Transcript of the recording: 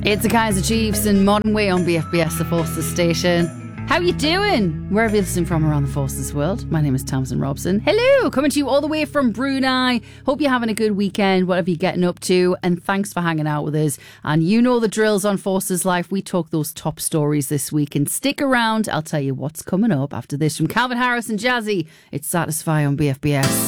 It's the Kaiser Chiefs in Modern Way on BFBS, the Forces station. How you doing? Wherever you're listening from around the Forces world. My name is Tamsin Robson. Hello, coming to you all the way from Brunei. Hope you're having a good weekend, whatever you're getting up to. And thanks for hanging out with us. And you know the drills on Forces Life. We talk those top stories this week. And stick around, I'll tell you what's coming up after this from Calvin Harris and Jazzy. It's Satisfy on BFBS.